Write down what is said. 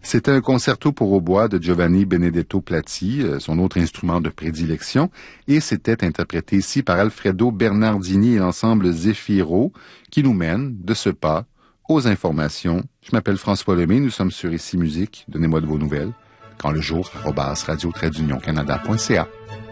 C'était un concerto pour hautbois de Giovanni Benedetto Platti, son autre instrument de prédilection, et c'était interprété ici par Alfredo Bernardini et l'ensemble Zefiro, qui nous mène, de ce pas, aux informations. Je m'appelle François Lemay, nous sommes sur Ici Musique. Donnez-moi de vos nouvelles. Quand le jour, @radio-canada.ca.